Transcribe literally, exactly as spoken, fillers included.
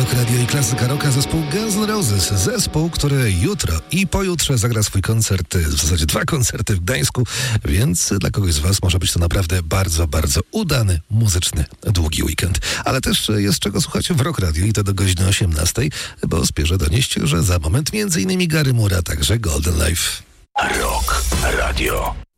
Rock Radio i Klasyka Rocka zespół Guns N' Roses. Zespół, który jutro i pojutrze zagra swój koncert, w zasadzie dwa koncerty w Gdańsku, więc dla kogoś z was może być to naprawdę bardzo, bardzo udany, muzyczny, długi weekend. Ale też jest czego słuchać w Rock Radio i to do godziny osiemnastej, bo spieszę donieść, że za moment między innymi Gary Moore, a także Golden Life. Rock Radio.